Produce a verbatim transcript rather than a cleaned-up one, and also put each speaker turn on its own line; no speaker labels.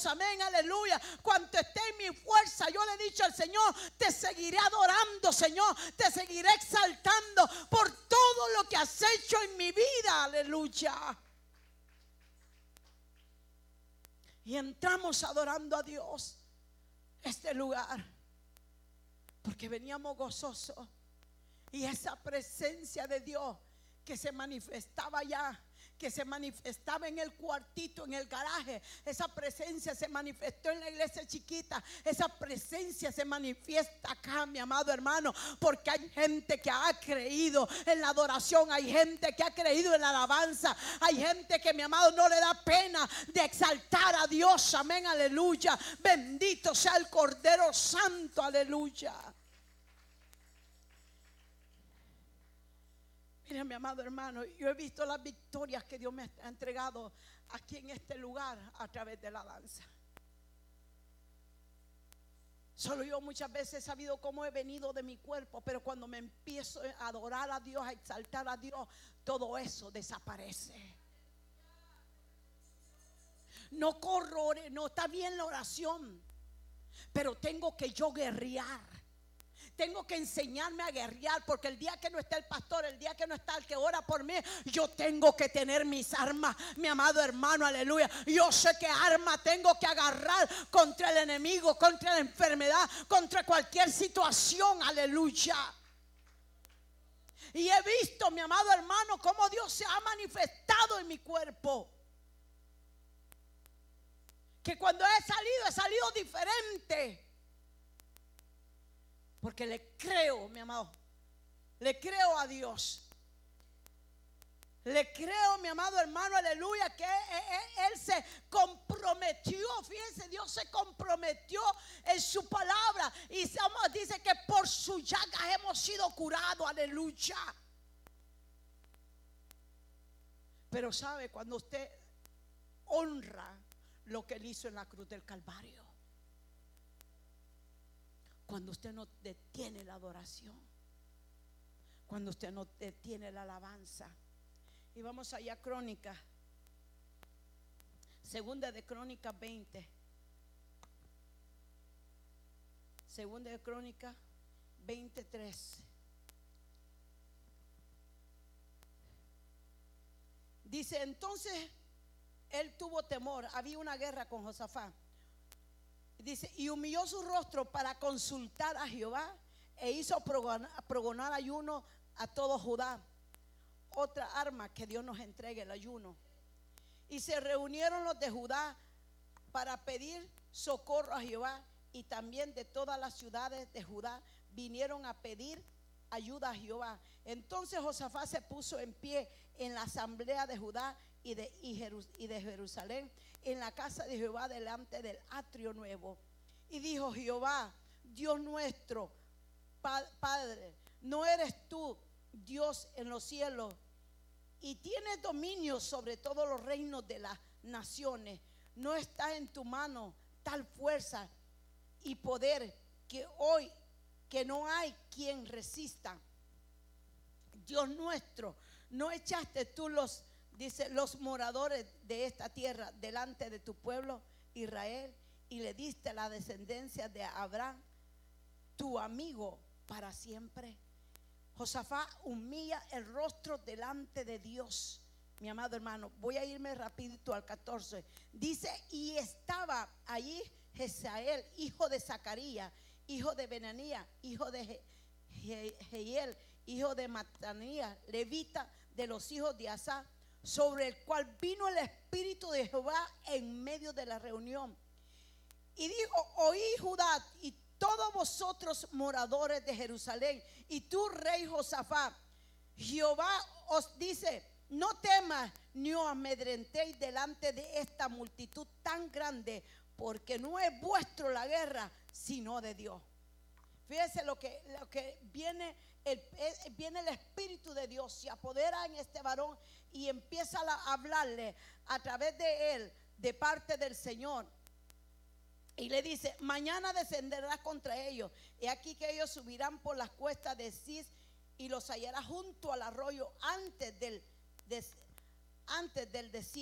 Dios, amén, aleluya. Cuanto esté en mi fuerza, yo le he dicho al Señor, te seguiré adorando, Señor, te seguiré exaltando por todo lo que has hecho en mi vida, aleluya. Y entramos adorando a Dios este lugar, porque veníamos gozosos. Y esa presencia de Dios que se manifestaba allá, que se manifestaba en el cuartito, en el garaje, esa presencia se manifestó en la iglesia chiquita. Esa presencia se manifiesta acá, mi amado hermano, porque hay gente que ha creído en la adoración, hay gente que ha creído en la alabanza, hay gente que, mi amado, no le da pena de exaltar a Dios, amén, aleluya. Bendito sea el Cordero Santo, aleluya. Mira, mi amado hermano, yo he visto las victorias que Dios me ha entregado aquí en este lugar a través de la danza. Solo yo muchas veces he sabido cómo he venido de mi cuerpo, pero cuando me empiezo a adorar a Dios, a exaltar a Dios, todo eso desaparece. No corro, no está bien la oración, pero tengo que yo guerrear. Tengo que enseñarme a guerrear, porque el día que no está el pastor, el día que no está el que ora por mí, yo tengo que tener mis armas, mi amado hermano, aleluya. Yo sé qué arma tengo que agarrar contra el enemigo, contra la enfermedad, contra cualquier situación, aleluya. Y he visto, mi amado hermano, cómo Dios se ha manifestado en mi cuerpo. Que cuando he salido, he salido diferente. Porque le creo, mi amado, le creo a Dios. Le creo, mi amado hermano, aleluya, que él, él se comprometió. Fíjense, Dios se comprometió en su palabra. Y dice que por su llaga hemos sido curados, aleluya. Pero sabe, cuando usted honra lo que él hizo en la cruz del Calvario, cuando usted no detiene la adoración, cuando usted no detiene la alabanza. Y vamos allá a Crónicas, segunda de Crónicas veinte, segunda de Crónicas veintitrés. Dice: entonces él tuvo temor, había una guerra con Josafat. Dice: y humilló su rostro para consultar a Jehová, e hizo progonar, progonar ayuno a todo Judá. Otra arma que Dios nos entregue, el ayuno. Y se reunieron los de Judá para pedir socorro a Jehová, y también de todas las ciudades de Judá vinieron a pedir ayuda a Jehová. Entonces Josafat se puso en pie en la asamblea de Judá y de, y de Jerusalén, en la casa de Jehová, delante del atrio nuevo, y dijo: Jehová, Dios nuestro, Padre, ¿no eres tú Dios en los cielos y tienes dominio sobre todos los reinos de las naciones? ¿No está en tu mano tal fuerza y poder que hoy que no hay quien resista? Dios nuestro, ¿no echaste tú los Dice, los moradores de esta tierra delante de tu pueblo Israel, y le diste la descendencia de Abraham, tu amigo, para siempre? Josafat humilla el rostro delante de Dios. Mi amado hermano, voy a irme rapidito al catorce. Dice: y estaba allí Jezael, hijo de Zacarías, hijo de Benanías, hijo de Jehiel, hijo de Matanías, levita de los hijos de Asaf, sobre el cual vino el Espíritu de Jehová en medio de la reunión. Y dijo: oí Judá y todos vosotros moradores de Jerusalén, y tú, rey Josafat, Jehová os dice: no temas ni os amedrentéis delante de esta multitud tan grande, porque no es vuestro la guerra, sino de Dios. Fíjense lo que, lo que viene, el, viene el Espíritu de Dios, se apodera en este varón y empieza a hablarle a través de él, de parte del Señor. Y le dice: mañana descenderás contra ellos, y aquí que ellos subirán por las cuestas de Cis, y los hallarás junto al arroyo antes del, des, antes del desierto.